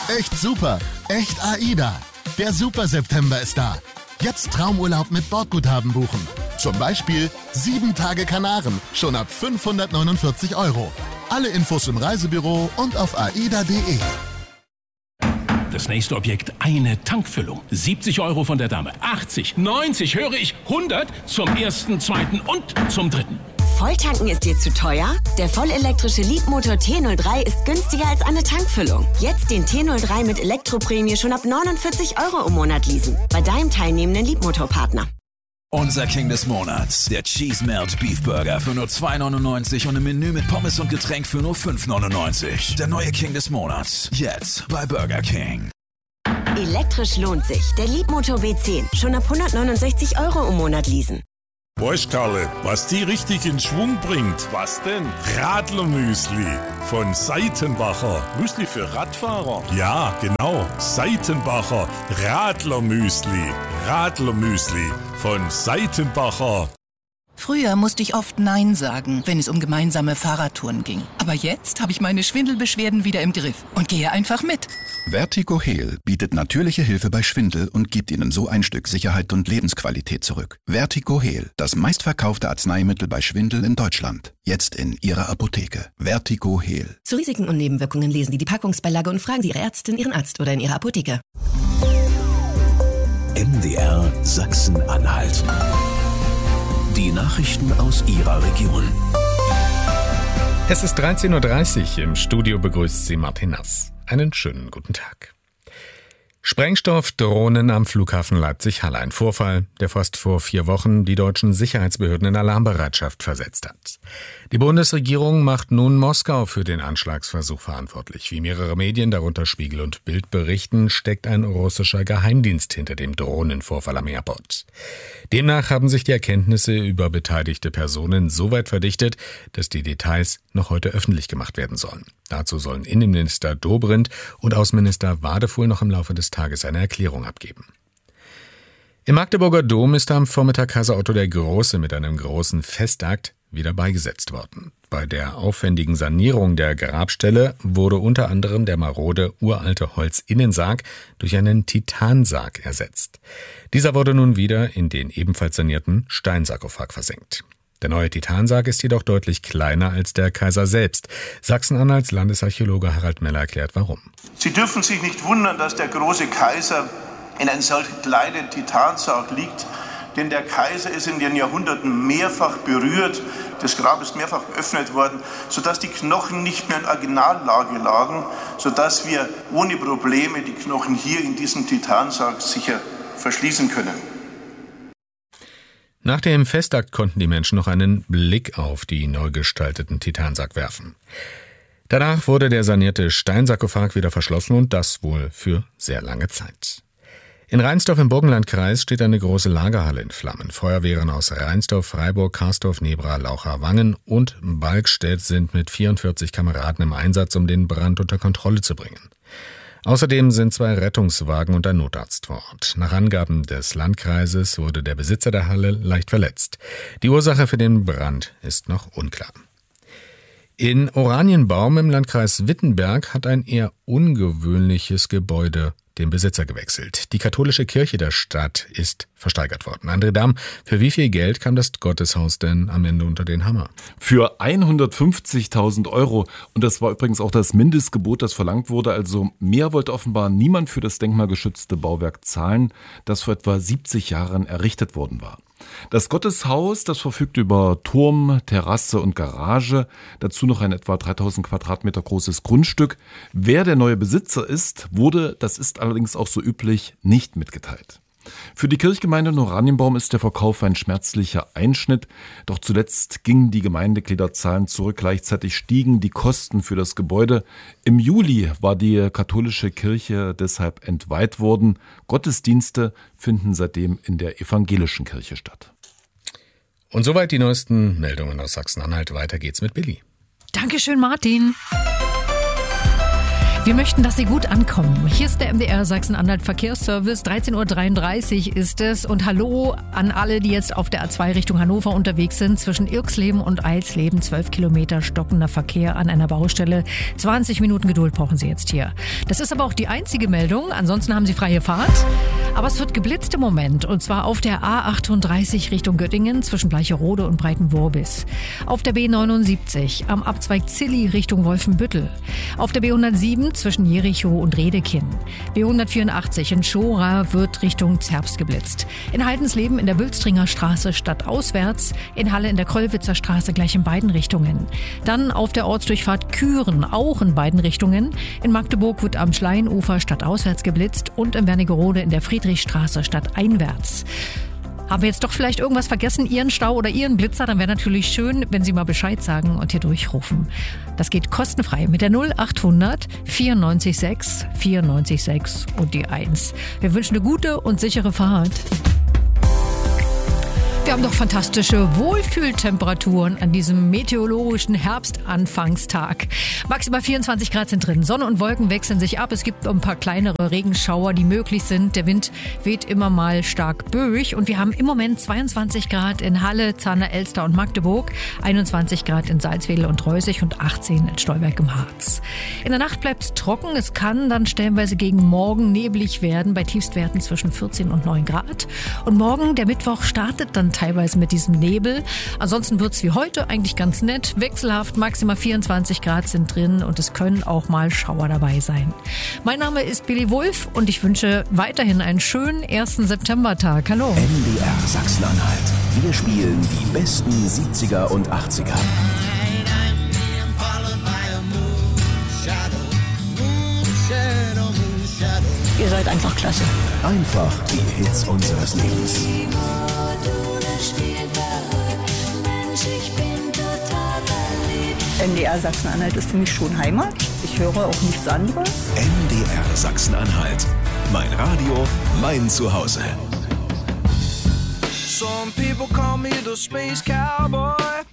Echt super. Echt AIDA. Der Super September ist da. Jetzt Traumurlaub mit Bordguthaben buchen. Zum Beispiel 7 Tage Kanaren, schon ab 549 €. Alle Infos im Reisebüro und auf aida.de. Das nächste Objekt, eine Tankfüllung. 70 € von der Dame. 80, 90, höre ich, 100 zum ersten, zweiten und zum dritten. Volltanken ist dir zu teuer? Der vollelektrische Leapmotor T03 ist günstiger als eine Tankfüllung. Jetzt den T03 mit Elektroprämie schon ab 49 € im Monat leasen. Bei deinem teilnehmenden Leapmotor-Partner. Unser King des Monats, der Cheese Melt Beef Burger für nur 2,99 € und im Menü mit Pommes und Getränk für nur 5,99 €. Der neue King des Monats, jetzt bei Burger King. Elektrisch lohnt sich. Der Leapmotor B10, schon ab 169 € im Monat leasen. Weißt Karle, was die richtig in Schwung bringt? Was denn? Radlermüsli von Seitenbacher. Müsli für Radfahrer? Ja, genau. Seitenbacher Radlermüsli. Radlermüsli von Seitenbacher. Früher musste ich oft Nein sagen, wenn es um gemeinsame Fahrradtouren ging. Aber jetzt habe ich meine Schwindelbeschwerden wieder im Griff und gehe einfach mit. VertigoHeal bietet natürliche Hilfe bei Schwindel und gibt Ihnen so ein Stück Sicherheit und Lebensqualität zurück. VertigoHeal, das meistverkaufte Arzneimittel bei Schwindel in Deutschland. Jetzt in Ihrer Apotheke. VertigoHeal. Zu Risiken und Nebenwirkungen lesen Sie die Packungsbeilage und fragen Sie Ihre Ärztin, Ihren Arzt oder in Ihrer Apotheke. MDR Sachsen-Anhalt. Die Nachrichten aus Ihrer Region. Es ist 13:30 Uhr. Im Studio begrüßt Sie Martin Nass. Einen schönen guten Tag. Sprengstoffdrohnen am Flughafen Leipzig-Halle. Ein Vorfall, der fast vor 4 Wochen die deutschen Sicherheitsbehörden in Alarmbereitschaft versetzt hat. Die Bundesregierung macht nun Moskau für den Anschlagsversuch verantwortlich. Wie mehrere Medien, darunter Spiegel und Bild, berichten, steckt ein russischer Geheimdienst hinter dem Drohnenvorfall am Airport. Demnach haben sich die Erkenntnisse über beteiligte Personen so weit verdichtet, dass die Details noch heute öffentlich gemacht werden sollen. Dazu sollen Innenminister Dobrindt und Außenminister Wadefuhl noch im Laufe des Tages eine Erklärung abgeben. Im Magdeburger Dom ist am Vormittag Kaiser Otto der Große mit einem großen Festakt wieder beigesetzt worden. Bei der aufwendigen Sanierung der Grabstelle wurde unter anderem der marode uralte Holzinnensarg durch einen Titansarg ersetzt. Dieser wurde nun wieder in den ebenfalls sanierten Steinsarkophag versenkt. Der neue Titansarg ist jedoch deutlich kleiner als der Kaiser selbst. Sachsen-Anhalts Landesarchäologe Harald Meller erklärt, warum. Sie dürfen sich nicht wundern, dass der große Kaiser in einem solchen kleinen Titansarg liegt, denn der Kaiser ist in den Jahrhunderten mehrfach berührt, das Grab ist mehrfach geöffnet worden, sodass die Knochen nicht mehr in Originallage lagen, sodass wir ohne Probleme die Knochen hier in diesem Titansarg sicher verschließen können. Nach dem Festakt konnten die Menschen noch einen Blick auf die neu gestalteten Titansarg werfen. Danach wurde der sanierte Steinsarkophag wieder verschlossen und das wohl für sehr lange Zeit. In Rheinsdorf im Burgenlandkreis steht eine große Lagerhalle in Flammen. Feuerwehren aus Rheinsdorf, Freiburg, Karsdorf, Nebra, Laucha, Wangen und Balkstedt sind mit 44 Kameraden im Einsatz, um den Brand unter Kontrolle zu bringen. Außerdem sind 2 Rettungswagen und ein Notarzt vor Ort. Nach Angaben des Landkreises wurde der Besitzer der Halle leicht verletzt. Die Ursache für den Brand ist noch unklar. In Oranienbaum im Landkreis Wittenberg hat ein eher ungewöhnliches Gebäude den Besitzer gewechselt. Die katholische Kirche der Stadt ist versteigert worden. André Damm, für wie viel Geld kam das Gotteshaus denn am Ende unter den Hammer? Für 150.000 €. Und das war übrigens auch das Mindestgebot, das verlangt wurde. Also mehr wollte offenbar niemand für das denkmalgeschützte Bauwerk zahlen, das vor etwa 70 Jahren errichtet worden war. Das Gotteshaus, das verfügt über Turm, Terrasse und Garage, dazu noch ein etwa 3000 Quadratmeter großes Grundstück. Wer der neue Besitzer ist, das ist allerdings auch so üblich, nicht mitgeteilt. Für die Kirchgemeinde Oranienbaum ist der Verkauf ein schmerzlicher Einschnitt. Doch zuletzt gingen die Gemeindegliederzahlen zurück. Gleichzeitig stiegen die Kosten für das Gebäude. Im Juli war die katholische Kirche deshalb entweiht worden. Gottesdienste finden seitdem in der evangelischen Kirche statt. Und soweit die neuesten Meldungen aus Sachsen-Anhalt. Weiter geht's mit Billy. Dankeschön, Martin. Wir möchten, dass Sie gut ankommen. Hier ist der MDR Sachsen-Anhalt Verkehrsservice. 13.33 Uhr ist es. Und hallo an alle, die jetzt auf der A2 Richtung Hannover unterwegs sind. Zwischen Irxleben und Eilsleben 12 Kilometer stockender Verkehr an einer Baustelle. 20 Minuten Geduld brauchen Sie jetzt hier. Das ist aber auch die einzige Meldung. Ansonsten haben Sie freie Fahrt. Aber es wird geblitzt im Moment. Und zwar auf der A38 Richtung Göttingen zwischen Bleicherode und Breitenworbis. Auf der B79 am Abzweig Zilli Richtung Wolfenbüttel. Auf der B107 zwischen Jericho und Redekinn. B184 in Schora wird Richtung Zerbst geblitzt. In Haldensleben in der Wülstringer Straße stadtauswärts. In Halle in der Kröllwitzer Straße gleich in beiden Richtungen. Dann auf der Ortsdurchfahrt Küren auch in beiden Richtungen. In Magdeburg wird am Schleinufer stadtauswärts geblitzt und in Wernigerode in der Friedrichstraße stadteinwärts. Haben wir jetzt doch vielleicht irgendwas vergessen, Ihren Stau oder Ihren Blitzer? Dann wäre natürlich schön, wenn Sie mal Bescheid sagen und hier durchrufen. Das geht kostenfrei mit der 0800 94 94 6 und die 1. Wir wünschen eine gute und sichere Fahrt. Wir haben doch fantastische Wohlfühltemperaturen an diesem meteorologischen Herbstanfangstag. Maximal 24 Grad sind drin. Sonne und Wolken wechseln sich ab. Es gibt ein paar kleinere Regenschauer, die möglich sind. Der Wind weht immer mal stark böig. Und wir haben im Moment 22 Grad in Halle, Zahner, Elster und Magdeburg, 21 Grad in Salzwedel und Reußig und 18 in Stolberg im Harz. In der Nacht bleibt es trocken. Es kann dann stellenweise gegen morgen neblig werden bei Tiefstwerten zwischen 14 und 9 Grad. Und morgen, der Mittwoch, startet dann teilweise mit diesem Nebel. Ansonsten wird es wie heute eigentlich ganz nett. Wechselhaft, maximal 24 Grad sind drin und es können auch mal Schauer dabei sein. Mein Name ist Billy Wulff und ich wünsche weiterhin einen schönen 1. Septembertag. Hallo. MDR Sachsen-Anhalt. Wir spielen die besten 70er und 80er. Ihr seid einfach klasse. Einfach die Hits unseres Lebens. MDR Sachsen-Anhalt ist für mich schon Heimat. Ich höre auch nichts anderes. MDR Sachsen-Anhalt. Mein Radio, mein Zuhause. Some people call me the space cowboy.